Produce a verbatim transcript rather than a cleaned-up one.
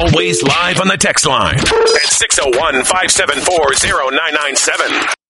Always live on the text line at six oh one, five seven four, oh nine nine seven.